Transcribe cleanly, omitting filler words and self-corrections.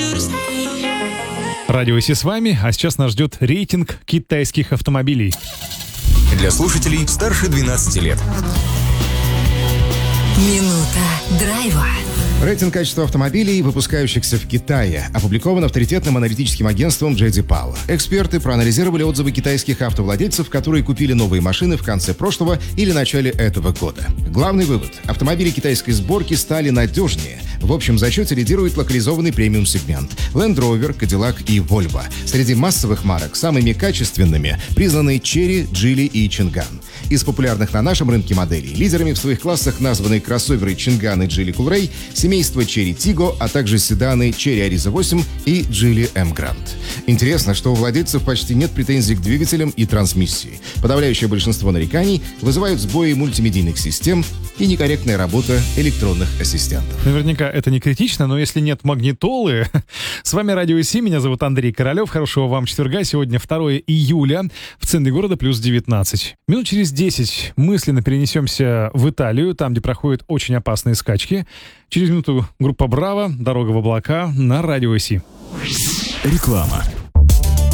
Радио Си с вами, а сейчас нас ждет рейтинг китайских автомобилей. Для слушателей старше 12 лет. Минута драйва. Рейтинг качества автомобилей, выпускающихся в Китае, опубликован авторитетным аналитическим агентством J.D. Power. Эксперты проанализировали отзывы китайских автовладельцев, которые купили новые машины в конце прошлого или начале этого года. Главный вывод – автомобили китайской сборки стали надежнее. В общем зачете лидирует локализованный премиум-сегмент – Land Rover, Cadillac и Volvo. Среди массовых марок самыми качественными признаны Chery, Geely и Changan. Из популярных на нашем рынке моделей лидерами в своих классах названы кроссоверы Changan и Geely Coolray, семейство Chery Tiggo, а также седаны Chery Ariza 8 и Geely M Grand. Интересно, что у владельцев почти нет претензий к двигателям и трансмиссии. Подавляющее большинство нареканий вызывают сбои мультимедийных систем и некорректная работа электронных ассистентов. Наверняка это не критично, но если нет магнитолы... С вами Радио Си, меня зовут Андрей Королев. Хорошего вам четверга. Сегодня 2 июля. В центре города плюс 19. Минут через 10 мысленно перенесемся в Италию, там, где проходят очень опасные скачки. Через минуту группа «Браво», «Дорога в облака» на Радио Си. Реклама.